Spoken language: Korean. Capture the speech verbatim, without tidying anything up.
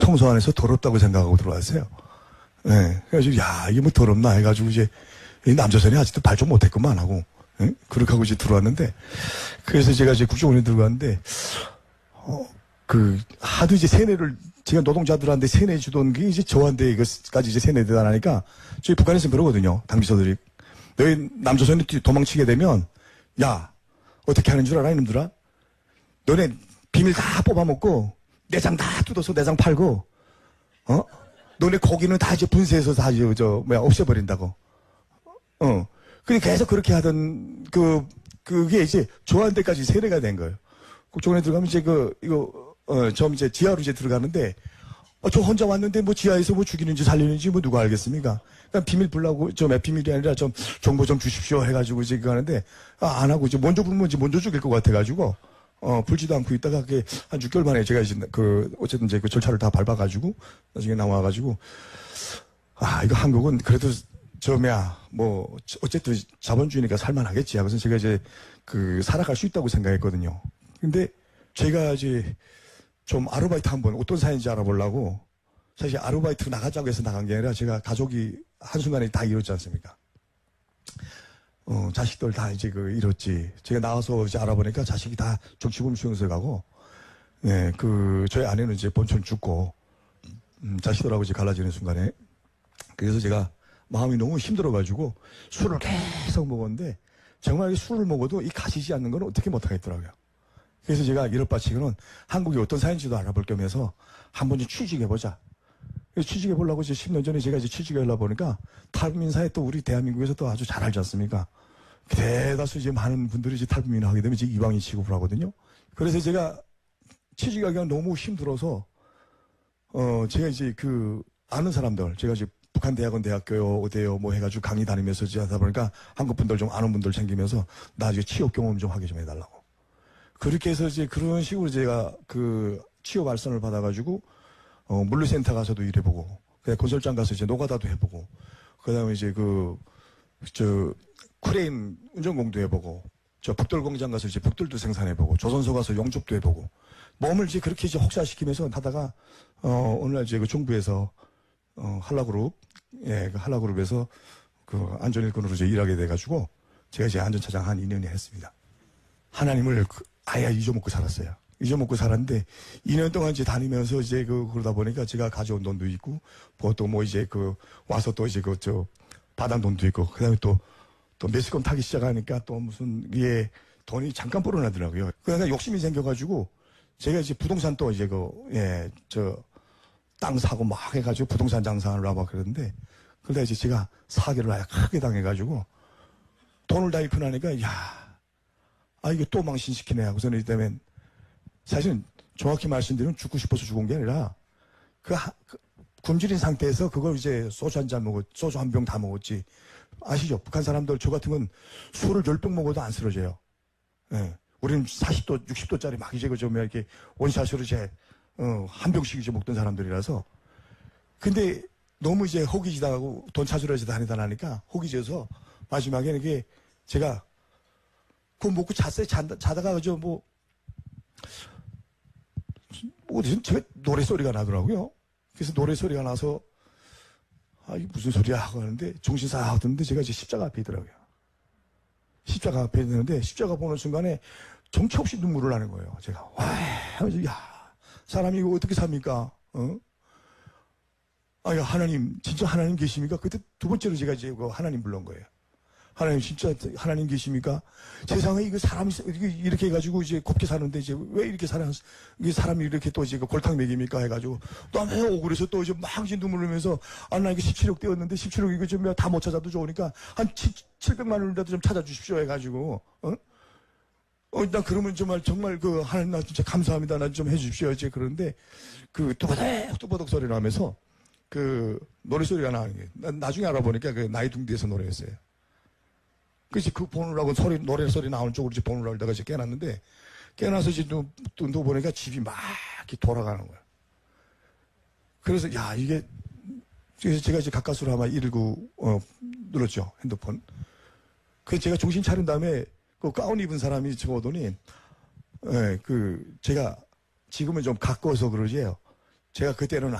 평소 안에서 더럽다고 생각하고 들어왔어요. 예. 그래가지고, 야, 이게 뭐 더럽나 해가지고 이제, 이 남조선이 아직도 발전 못했구만 하고, 예? 그렇게 하고 이제 들어왔는데, 그래서 제가 이제 국정원에 들어갔는데, 어, 그, 하도 이제 세뇌를, 제가 노동자들한테 세뇌 주던 게 이제 저한테 이것까지 이제 세뇌되다 나니까, 저희 북한에서 그러거든요. 당비서들이. 너희 남조선이 도망치게 되면, 야, 어떻게 하는 줄 알아, 이놈들아? 너네 비밀 다 뽑아먹고, 내장 다 뜯어서 내장 팔고, 어? 너네 고기는 다 이제 분쇄해서 다 이제, 저, 뭐야, 없애버린다고. 어. 근데 계속 그렇게 하던, 그, 그게 이제 저한테까지 세뇌가 된 거예요. 국정원에 들어가면 이제 그, 이거, 어, 저 이제 지하로 이제 들어가는데, 어, 저 혼자 왔는데 뭐 지하에서 뭐 죽이는지 살리는지 뭐 누가 알겠습니까? 그냥 비밀 불라고, 좀 비밀이 아니라 좀 정보 좀 주십시오 해가지고 이제 그거 하는데, 아, 안 하고 이제 먼저 부르면 이제 먼저 죽일 것 같아가지고, 어, 불지도 않고 있다가 그게 한 육 개월 만에 제가 이제 그, 어쨌든 이제 그 절차를 다 밟아가지고, 나중에 나와가지고, 아, 이거 한국은 그래도 저, 뭐야, 뭐, 어쨌든 자본주의니까 살만하겠지 하고서 제가 이제 그, 살아갈 수 있다고 생각했거든요. 근데 제가 이제 좀 아르바이트 한번 어떤 사연인지 알아보려고 사실 아르바이트 나가자고 해서 나간 게 아니라 제가 가족이 한순간에 다 잃었지 않습니까? 어, 자식들 다 이제 그 잃었지. 제가 나와서 이제 알아보니까 자식이 다 정치범 수용소에 가고, 네, 그, 저희 아내는 이제 본촌 죽고, 음, 자식들하고 이제 갈라지는 순간에. 그래서 제가 마음이 너무 힘들어가지고 술을 계속 먹었는데 정말 술을 먹어도 이 가시지 않는 건 어떻게 못하겠더라고요. 그래서 제가 이럴 바치고는 한국이 어떤 사연인지도 알아볼 겸해서 한번 좀 취직해보자. 취직해보려고 이제 십 년 전에 제가 이제 취직하려고 보니까 탈북민사에 또 우리 대한민국에서 또 아주 잘 알지 않습니까? 대다수 이제 많은 분들이 이제 탈북민을 하게 되면 이제 이방인 취급을 하거든요. 그래서 제가 취직하기가 너무 힘들어서, 어, 제가 이제 그 아는 사람들, 제가 이제 북한 대학원 대학교요, 어디요, 뭐 해가지고 강의 다니면서 이제 하다 보니까 한국 분들 좀 아는 분들 챙기면서 나중에 취업 경험 좀 하게 좀 해달라고. 그렇게 해서 이제 그런 식으로 제가 그 취업 알선을 받아가지고, 어, 물류센터 가서도 일해보고, 그냥 건설장 가서 이제 노가다도 해보고, 그 다음에 이제 그, 저, 크레인 운전공도 해보고, 저 북돌 공장 가서 이제 북돌도 생산해보고, 조선소 가서 용접도 해보고, 몸을 이제 그렇게 이제 혹사시키면서 하다가, 어, 어느 날 이제 그 정부에서, 어, 한라그룹, 예, 그 한라그룹에서 그 안전일꾼으로 이제 일하게 돼가지고, 제가 이제 안전차장 한 이 년에 했습니다. 하나님을 그, 아예 잊어먹고 살았어요. 잊어먹고 살았는데, 이 년 동안 이제 다니면서 이제 그, 그러다 보니까 제가 가져온 돈도 있고, 또 뭐 이제 그, 와서 또 이제 그, 저, 받은 돈도 있고, 그 다음에 또, 또 매스컴 타기 시작하니까 또 무슨, 예, 돈이 잠깐 불어나더라고요. 그러니까 욕심이 생겨가지고, 제가 이제 부동산 또 이제 그, 예, 저, 땅 사고 막 해가지고 부동산 장사를 하고 그러는데, 그러다 이제 제가 사기를 아예 크게 당해가지고, 돈을 다 잃고 나니까, 야, 아, 이게 또 망신시키네 하고서는 이때면, 사실은 정확히 말씀드리면 죽고 싶어서 죽은 게 아니라, 그, 하, 그 굶주린 상태에서 그걸 이제 소주 한 잔 먹었, 소주 한 병 다 먹었지. 아시죠? 북한 사람들, 저 같은 건 술을 열 병 먹어도 안 쓰러져요. 예. 우리는 사십 도, 육십 도짜리 막 이제 그저 뭐 이렇게 원샷으로 이제, 어, 한 병씩 이제 먹던 사람들이라서. 근데 너무 이제 호기지당하고 돈 찾으러 이제 다니다 나니까 호기져서 마지막에는 이게 제가 그거 먹고 잤어요. 자다, 자다가 그저 뭐, 어디서 제가 노래소리가 나더라고요. 그래서 노래소리가 나서, 아, 이게 무슨 소리야 하고 하는데, 정신 싹 하던데 제가 이제 십자가 앞에 있더라고요. 십자가 앞에 있는데, 십자가 보는 순간에 정처 없이 눈물을 나는 거예요. 제가, 와, 야, 사람이 이거 어떻게 삽니까? 어? 아, 야, 하나님, 진짜 하나님 계십니까? 그때 두 번째로 제가 이제 하나님 불러온 거예요. 하나님, 진짜 하나님 계십니까? 세상에 이거 사람이 이렇게 해가지고 이제 곱게 사는데 이제 왜 이렇게 사람, 이게 사람이 이렇게 또 이제 골탕 먹입니까? 해가지고 너무 억울해서 또 이제 막 이제 눈물 흘리면서 아, 나 이거 십칠억 떼었는데 십칠억 이거 좀 다 못 찾아도 좋으니까 한 칠백만 원이라도 좀 찾아주십시오 해가지고, 어? 어, 나 그러면 정말, 정말 그 하나님 나 진짜 감사합니다. 나 좀 해주십시오. 이제 그러는데 그 뚜버덕, 뚜버덕 소리 나면서 그 노래소리가 나는 게 나중에 알아보니까 그 나이둥디에서 노래했어요. 그래서 그 보느라고 소리, 노래 소리 나오는 쪽으로 이제 보느라고 내가 이제 깨놨는데, 깨놔서 이제 또, 또, 또 보니까 집이 막 이렇게 돌아가는 거야. 그래서, 야, 이게, 그래서 제가 이제 가까스로 아마 일일구, 어, 눌렀죠. 핸드폰. 그래서 제가 정신 차린 다음에 그 가운 입은 사람이 저 오더니, 예, 그, 제가 지금은 좀 가까워서 그러지요. 제가 그때는